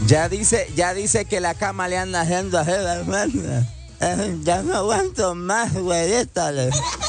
Ya dice que la cama le anda haciendo así, hermano. Ya no aguanto más, güey,